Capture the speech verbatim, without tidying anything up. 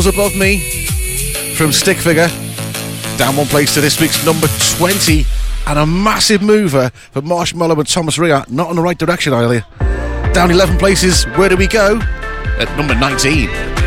Above Me from Stick Figure, down one place to this week's number twenty, and a massive mover for Marshmallow and Thomas Rea. Not in the right direction, Earlier. Down eleven places, where do we go? At number nineteen.